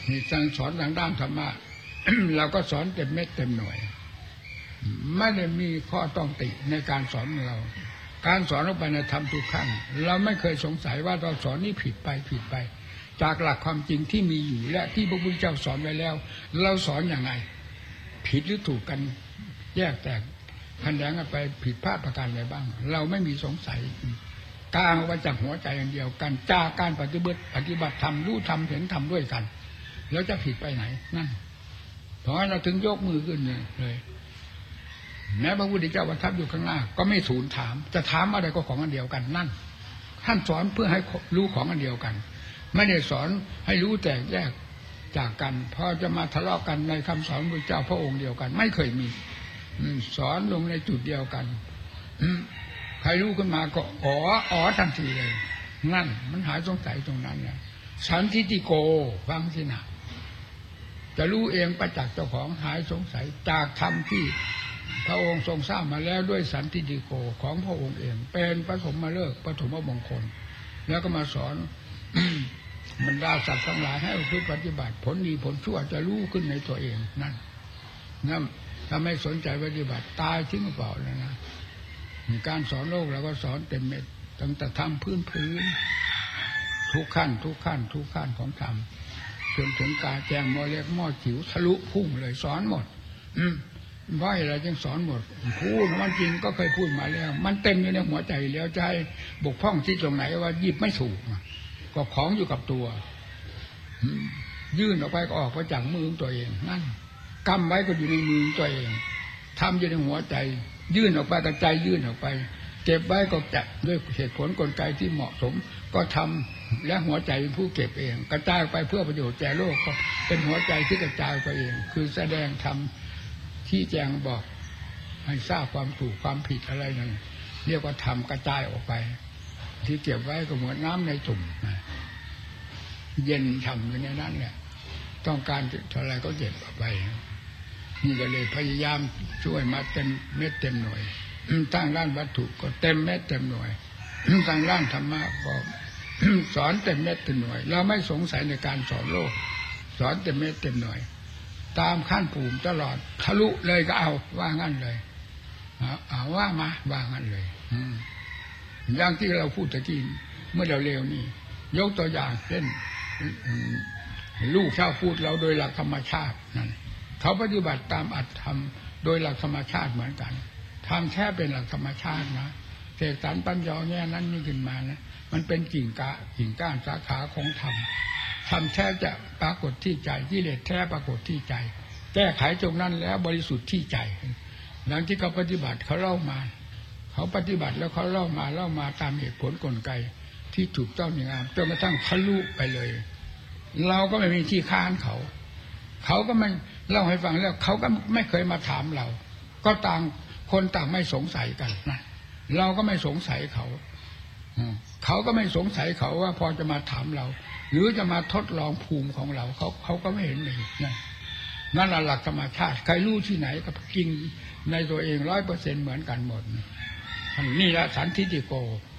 นี่สั่งสอนทางด้านธรรมะ เราก็สอนเต็มเม็ดเต็มหน่วยไม่ได้มีข้อต้องติในการสอนของเราการสอนลงไปในธรรมทุกขั้นเราไม่เคยสงสัยว่าเราสอนนี่ผิดไปจากหลักความจริงที่มีอยู่และที่พระพุทธเจ้าสอนไว้แล้วเราสอนอย่างไรผิดหรือถูกกันแยกแตกขัดแย้งกันไปผิดพลาดประการใดบ้างเราไม่มีสงสัยกลางไว้จากหัวใจอย่างเดียวกันจากการปฏิบัติธรรมรู้ธรรมเห็นธรรมด้วยกันแล้วจะผิดไปไหนนั่นเพราะเราถึงยกมือขึ้นเลยแม้พระพุทธเจ้าประทับอยู่ข้างหน้าก็ไม่สูญถามจะถามอะไรก็ของอันเดียวกันนั่นท่านสอนเพื่อให้รู้ของอันเดียวกันไม่ได้สอนให้รู้แตกแยกจากกันพอจะมาทะเลาะกันในคำสอนพระเจ้าพระองค์เดียวกันไม่เคยมีสอนลงในจุดเดียวกันใครรู้ขึ้นมาก็อ๋อทันทีเลยนั่นมันหายสงสัยตรงนั้นนะสันทิฏฐิโกฟังสินะจะรู้เองประจักษ์เจ้าของหายสงสัยจากธรรมที่พระองค์ทรงสร้างมาแล้วด้วยสันทิฏฐิโกของพระองค์เองเป็นปฐมฤกษ์ปฐมมงคลแล้วก็มาสอนบรรดาสัตว์ทั้งหลายให้ปฏิบัติผลดีผลชั่วจะรู้ขึ้นในตัวเองนั่นถ้าไม่สนใจปฏิบัติตายทิ้งเปล่าแล้วนะการสอนโลกเราก็สอนเต็มเม็ดตั้งแต่ทำพื้นทุกขั้นของธรรมจนถึงการแจงหม้อเล็กหม้อจิ๋วทะลุพุ่งเลยสอนหมดเพราะอะไรจึงสอนหมดพูดมันจริงก็เคยพูดมาแล้วมันเต็มอยู่ในหัวใจแล้วใจบกพร่องที่ตรงไหนว่าหยิบไม่ถูกก็ของอยู่กับตัวยื่นออกไปก็ออกมาจากมือตัวเองนั่นกำไว้ก็อยู่ในมือตัวเองทำอยู่ในหัวใจยื่นออกไปกระจายยื่นออกไปเก็บไว้ก็จัดด้วยเหตุผลกลไกที่เหมาะสมก็ทำและหัวใจเป็นผู้เก็บเองกระจายไปเพื่อประโยชน์แก่โลกก็เป็นหัวใจที่กระจายไปเองคือแสดงธรรมที่แจงบอกให้ทราบความถูกความผิดอะไรนั่นเรียกว่าธรรมกระจายออกไปที่เก็บไว้ก็เหมือนน้ำในตุ่มเย็นฉ่ำอยู่ในนั้นเนี่ยต้องการเท่าไรก็เก็บออกไปนี่ก็เลยพยายามช่วยมาเต็มเม็ดเต็มหน่วยตั้งด้านวัตถุก็เต็มเม็ดเต็มหน่วยตั้งด้านธรรมะก็สอนเต็มเม็ดเต็มหน่วยเราไม่สงสัยในการสอนโลกสอนเต็มเม็ดเต็มหน่วยตามขั้นภูมิตลอดทะลุเลยก็เอาว่างั้นเลยเอาว่ามาว่างั้นเลยอย่างที่เราพูดตะกี้เมื่อเราเร็วนี่ยกตัวอย่างเช่นลูกชาวพูดเราโดยหลักธรรมชาตินั่นเขาปฏิบัติตามอัตธรรมโดยหลักธรรมชาติเหมือนกันทำแค่เป็นหลักธรรมชาตินะเสกสรรปัญญาแง่นั้นนี่ขึ้นมานะมันเป็นกิ่งก้านสาขาของธรรมทำแท้จะปรากฏที่ใจกิเลสแท้ปรากฏที่ใจแก้ไขตรงนั้นแล้วบริสุทธิ์ที่ใจหลังที่เขาปฏิบัติเขาเล่ามาเขาปฏิบัติแล้วเขาเล่ามาตามเหตุผลกลไกที่ถูกต้องอย่างงามจนกระทั่งทะลุไปเลยเราก็ไม่มีที่ค้านเขาก็ไม่เล่าให้ฟังแล้วเขาก็ไม่เคยมาถามเราก็ต่างคนต่างไม่สงสัยกันนะเราก็ไม่สงสัยเขาก็ไม่สงสัยเขาว่าพอจะมาถามเราหรือจะมาทดลองภูมิของเราเขาก็ไม่เห็นเลยนั่นหลักธรรมชาติใครรู้ที่ไหนก็จริงในตัวเอง 100% เหมือนกันหมดนี่แหละสันทิฏฐิโก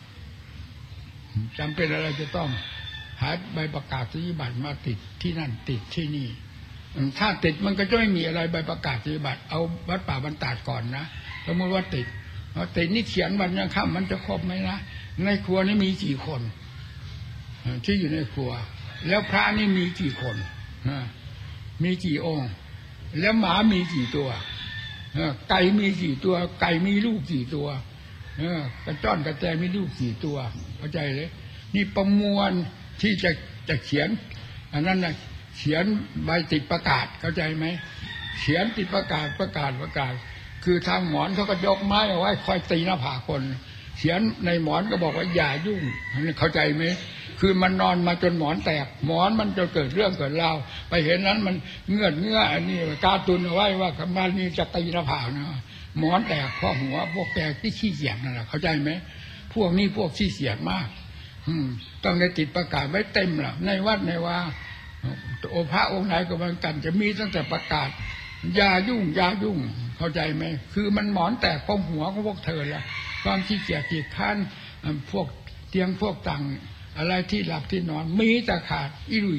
จำเป็นอะไรจะต้องหาใบประกาศนียบัตรมาติดที่นั่นติดที่นี่ถ้าติดมันก็จะไม่มีอะไรใบประกาศนียบัตรเอาวัดป่าบรรดาก่อนนะสมมติว่าติดนี่เขียนวันยังค่ำมันจะครบไหมนะในครัวนี่มีกี่คนที่อยู่ในครัวแล้วพระนี่มีกี่คนมีกี่องค์แล้วหมามีกี่ตัวไก่มีกี่ตัวไก่มีลูกกี่ตัวกระจ้อนกระแตมีลูกกี่ตัวเข้าใจเลยนี่ประมวลที่จะเขียนอันนั้นนะเขียนใบติดประกาศเข้าใจไหมเขียนติดประกาศคือทางหมอนเขาก็ยกไม้เอาไว้คอยตีหน้าผากคนเขียนในหมอนก็บอกว่าอย่ายุ่งเข้าใจไหมคือมันนอนมาจนหมอนแตกหมอนมันจะเกิดเรื่องเกิดราวไปเห็นนั้นมันเงื่ออันนี้การตุนเอาไว้ว่าคำว่านี้จะตีหน้าผากนะหมอนแตกเพราะหัวพวกแกที่ขี้เกียจนั่นแหละเข้าใจไหมพวกนี้พวกขี้เกียจมากต้องได้ติดประกาศไว้เต็มล่ะในวัดในว่าโอพระองค์ไหนก็เหมือนกันจะมีตั้งแต่ประกาศอย่ายุ่งเข้าใจไหมคือมันหมอนแตกเพราะหัวของพวกเธอละความขี้เกียจขี้ค้านพวกเตียงพวกตังอะไรที่หลับที่นอนมีแต่ขาดอิรุ